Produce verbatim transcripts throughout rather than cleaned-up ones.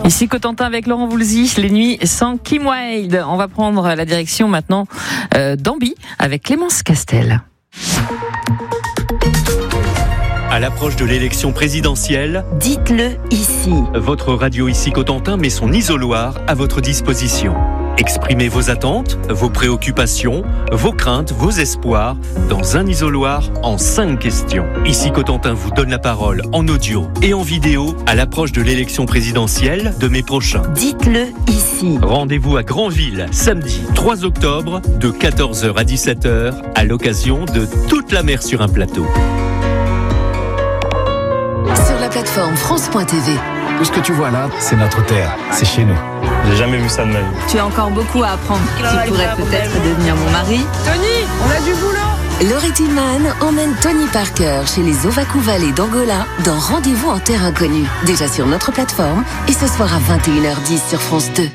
Ici Cotentin avec Laurent Voulzy, les nuits sans Kim Wilde. On va prendre la direction maintenant euh, d'Amby avec Clémence Castel. À l'approche de l'élection présidentielle, dites-le ici. Votre radio Ici Cotentin met son isoloir à votre disposition. Exprimez vos attentes, vos préoccupations, vos craintes, vos espoirs dans un isoloir en cinq questions. Ici Cotentin vous donne la parole en audio et en vidéo à l'approche de l'élection présidentielle de mai prochain. Dites-le ici. Rendez-vous à Granville, samedi trois octobre, de quatorze heures à dix-sept heures, à l'occasion de Toute la mer sur un plateau. Sur la plateforme France point T V. Tout ce que tu vois là, c'est notre terre, c'est chez nous. J'ai jamais vu ça de ma vie. Tu as encore beaucoup à apprendre. Tu pourrais peut-être devenir mon mari. Tony, on a du boulot. Laurie Tillman emmène Tony Parker chez les Ovakou Valley d'Angola dans Rendez-vous en terre inconnue. Déjà sur notre plateforme et ce soir à vingt et une heures dix sur France deux.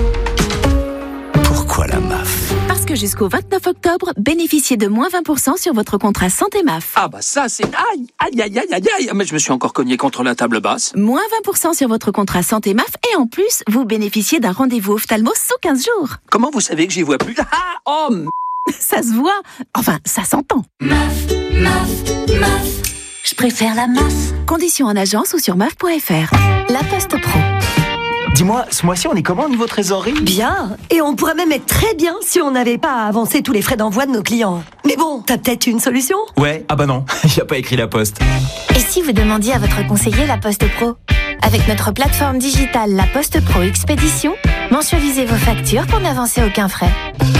Pourquoi la M A F ? Parce que jusqu'au vingt-neuf octobre, bénéficiez de moins vingt pour cent sur votre contrat santé M A F. Ah bah ça c'est... Aïe, aïe, aïe, aïe, aïe, aïe. Mais je me suis encore cogné contre la table basse. Moins vingt pour cent sur votre contrat santé M A F et en plus, vous bénéficiez d'un rendez-vous ophtalmo sous quinze jours. Comment vous savez que j'y vois plus? Ah, oh m... Ça se voit. Enfin, ça s'entend. M A F, M A F, M A F. Je préfère la M A F. Conditions en agence ou sur M A F point F R. La Poste Pro. Dis-moi, ce mois-ci, on est comment au niveau trésorerie ? Bien. Et on pourrait même être très bien si on n'avait pas à avancer tous les frais d'envoi de nos clients. Mais bon, t'as peut-être une solution ? Ouais, ah bah non, il n'y a pas écrit La Poste. Et si vous demandiez à votre conseiller La Poste Pro ? Avec notre plateforme digitale La Poste Pro Expédition, mensualisez vos factures pour n'avancer aucun frais.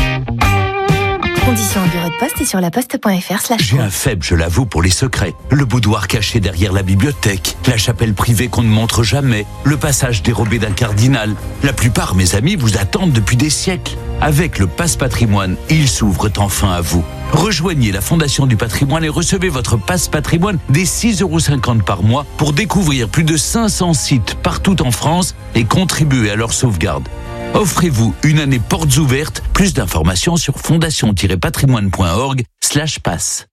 Conditions en bureau de poste et sur laposte.fr slash. J'ai un faible, je l'avoue, pour les secrets. Le boudoir caché derrière la bibliothèque, la chapelle privée qu'on ne montre jamais, le passage dérobé d'un cardinal. La plupart, mes amis, vous attendent depuis des siècles. Avec le Passe Patrimoine, ils s'ouvrent enfin à vous. Rejoignez la Fondation du Patrimoine et recevez votre Passe Patrimoine dès six euros cinquante par mois pour découvrir plus de cinq cents sites partout en France et contribuer à leur sauvegarde. Offrez-vous une année portes ouvertes. Plus d'informations sur fondation-patrimoine.org slash passe.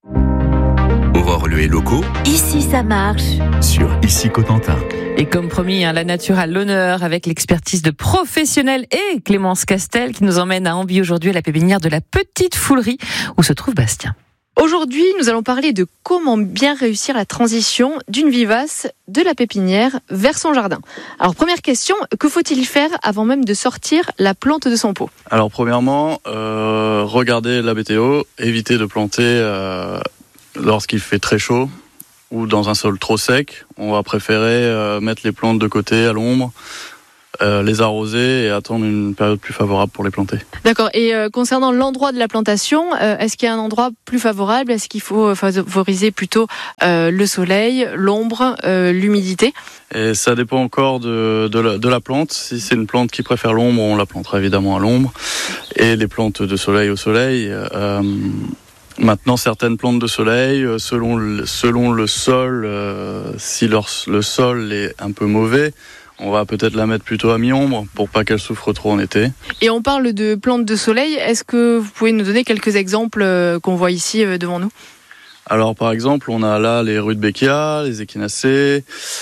Aurore Leu et locaux. Ici ça marche. Sur Ici Cotentin. Et comme promis, hein, la nature à l'honneur avec l'expertise de professionnels et Clémence Castel qui nous emmène à Amby aujourd'hui à la pépinière de la Petite Foulerie où se trouve Bastien. Aujourd'hui, nous allons parler de comment bien réussir la transition d'une vivace de la pépinière vers son jardin. Alors, première question, que faut-il faire avant même de sortir la plante de son pot ? Alors, premièrement, euh, regardez la météo, évitez de planter euh, lorsqu'il fait très chaud ou dans un sol trop sec. On va préférer euh, mettre les plantes de côté à l'ombre, Euh, les arroser et attendre une période plus favorable pour les planter. D'accord. Et euh, concernant l'endroit de la plantation, euh, est-ce qu'il y a un endroit plus favorable ? Est-ce qu'il faut favoriser plutôt euh, le soleil, l'ombre, euh, l'humidité ? Et ça dépend encore de, de, la, de la plante. Si c'est une plante qui préfère l'ombre, on la plantera évidemment à l'ombre. Et les plantes de soleil au soleil... Euh, Maintenant, certaines plantes de soleil, selon le, selon le sol, euh, si leur, le sol est un peu mauvais, on va peut-être la mettre plutôt à mi-ombre pour pas qu'elle souffre trop en été. Et on parle de plantes de soleil. Est-ce que vous pouvez nous donner quelques exemples qu'on voit ici devant nous ? Alors, par exemple, on a là les rudbeckia, les échinacées,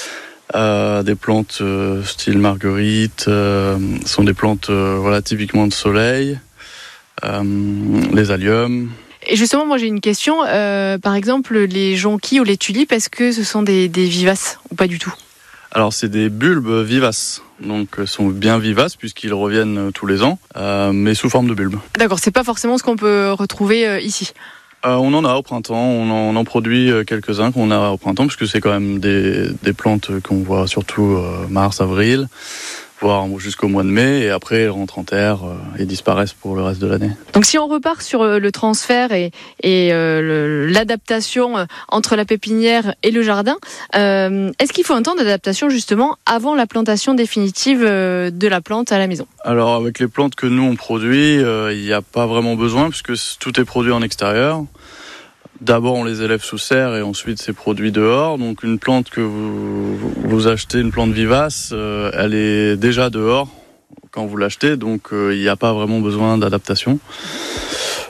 euh, des plantes euh, style marguerite, euh, sont des plantes euh, voilà, typiquement de soleil, euh, les alliums. Et justement, moi j'ai une question. Euh, par exemple, les jonquilles ou les tulipes, est-ce que ce sont des, des vivaces ou pas du tout ? Alors c'est des bulbes vivaces, donc sont bien vivaces puisqu'ils reviennent tous les ans, euh, mais sous forme de bulbes. D'accord, c'est pas forcément ce qu'on peut retrouver euh, ici. Euh, on en a au printemps, on en, on en produit quelques-uns qu'on a au printemps puisque c'est quand même des, des plantes qu'on voit surtout euh, mars, avril, voire jusqu'au mois de mai, et après elles rentrent en terre euh, et disparaissent pour le reste de l'année. Donc si on repart sur le transfert et, et euh, le, l'adaptation entre la pépinière et le jardin, euh, est-ce qu'il faut un temps d'adaptation justement avant la plantation définitive euh, de la plante à la maison ? Alors avec les plantes que nous on produit, il euh, n'y a pas vraiment besoin puisque tout est produit en extérieur. D'abord, on les élève sous serre et ensuite c'est produit dehors. Donc une plante que vous, vous achetez, une plante vivace, euh, elle est déjà dehors quand vous l'achetez, donc il euh, n'y a pas vraiment besoin d'adaptation.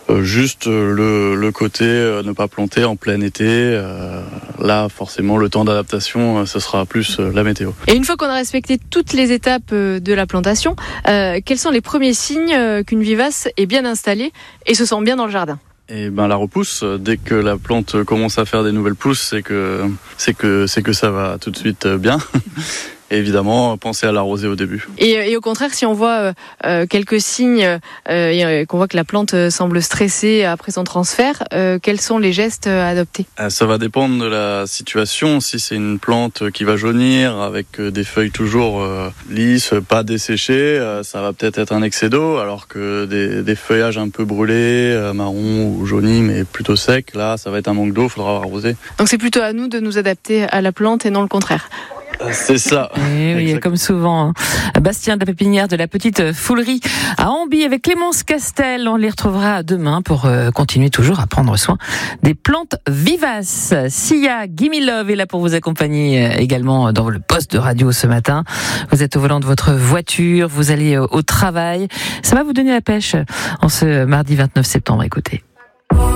Euh, juste euh, le, le côté euh, ne pas planter en plein été. Euh, là, forcément, le temps d'adaptation, euh, ce sera plus euh, la météo. Et une fois qu'on a respecté toutes les étapes euh, de la plantation, euh, quels sont les premiers signes euh, qu'une vivace est bien installée et se sent bien dans le jardin ? Et ben la repousse, dès que la plante commence à faire des nouvelles pousses, c'est que c'est que c'est que ça va tout de suite bien. Et évidemment, pensez à l'arroser au début. Et, et au contraire, si on voit euh, quelques signes euh, et qu'on voit que la plante semble stressée après son transfert, euh, quels sont les gestes à adopter ? Ça va dépendre de la situation. Si c'est une plante qui va jaunir avec des feuilles toujours euh, lisses, pas desséchées, euh, ça va peut-être être un excès d'eau, alors que des, des feuillages un peu brûlés, euh, marron ou jaunis, mais plutôt secs, là, ça va être un manque d'eau, il faudra arroser. Donc c'est plutôt à nous de nous adapter à la plante et non le contraire. C'est ça. Et oui, comme souvent. Bastien de la pépinière de la Petite Foulerie à Amby avec Clémence Castel. On les retrouvera demain pour continuer toujours à prendre soin des plantes vivaces. Sia Gimme Love est là pour vous accompagner également dans le poste de radio ce matin. Vous êtes au volant de votre voiture, vous allez au travail. Ça va vous donner la pêche en ce mardi vingt-neuf septembre. Écoutez.